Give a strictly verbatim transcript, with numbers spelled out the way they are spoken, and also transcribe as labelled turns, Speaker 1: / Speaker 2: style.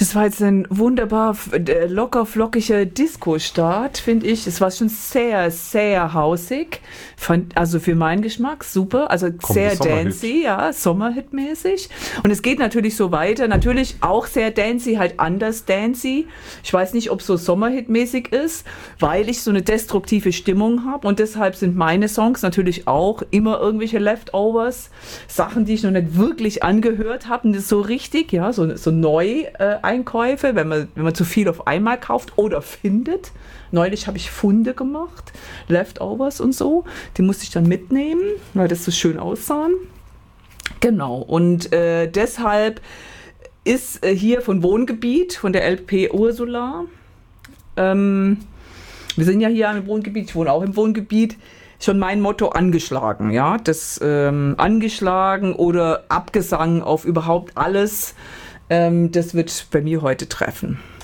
Speaker 1: Das war jetzt ein wunderbar f- äh, locker flockiger Disco-Start, finde ich. Es war schon sehr, sehr hausig. Fand, also für meinen Geschmack super. Also
Speaker 2: Kommt
Speaker 1: sehr
Speaker 2: das Sommerhit.
Speaker 1: dancey, ja, Sommerhit-mäßig. Und es geht natürlich so weiter. Natürlich auch sehr dancey, halt anders dancey. Ich weiß nicht, ob es so Sommerhit-mäßig ist, weil ich so eine destruktive Stimmung habe. Und deshalb sind meine Songs natürlich auch immer irgendwelche Leftovers. Sachen, die ich noch nicht wirklich angehört habe. Und das ist so richtig, ja, so, so neu äh, Einkäufe, wenn man, wenn man zu viel auf einmal kauft oder findet. Neulich habe ich Funde gemacht, Leftovers und so. Die musste ich dann mitnehmen, weil das so schön aussahen. Genau, und äh, deshalb ist äh, hier von Wohngebiet, von der L P Ursula, ähm, wir sind ja hier im Wohngebiet, ich wohne auch im Wohngebiet, schon mein Motto angeschlagen, ja, das ähm, angeschlagen oder abgesang auf überhaupt alles. Ähm, das wird bei mir heute treffen.